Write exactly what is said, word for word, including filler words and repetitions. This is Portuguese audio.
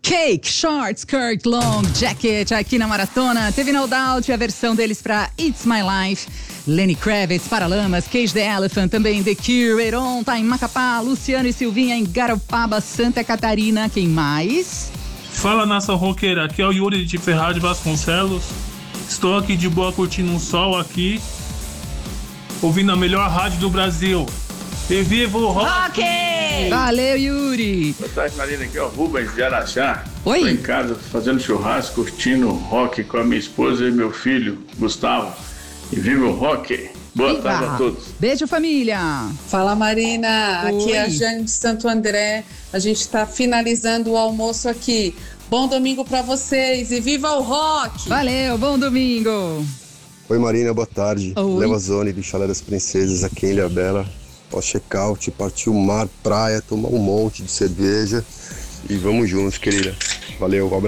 Cake, Short Skirt, Long Jacket aqui na Maratona. Teve No Doubt, a versão deles pra It's My Life. Lenny Kravitz, Paralamas, Cage the Elephant, também The Cure, Heron tá em Macapá, Luciano e Silvinha em Garopaba, Santa Catarina. Quem mais? Fala, nação roqueira, aqui é o Yuri de Ferraz de Vasconcelos. Estou aqui de boa curtindo um sol aqui, ouvindo a melhor rádio do Brasil. E viva o rock! Rock! Valeu, Yuri! Boa tarde, Marina, aqui é o Rubens de Araxá. Oi! Estou em casa fazendo churrasco, curtindo rock com a minha esposa e meu filho, Gustavo. E viva o rock! Boa Viva. tarde a todos. Beijo, família! Fala, Marina. Oi. Aqui é a Jane de Santo André. A gente está finalizando o almoço aqui. Bom domingo para vocês e viva o rock! Valeu, bom domingo! Oi, Marina, boa tarde. Oi. Leva Zone do Chalé das Princesas aqui em Ilhabela. Pós-check-out, partiu mar, praia, tomar um monte de cerveja e vamos juntos, querida. Valeu, um abraço.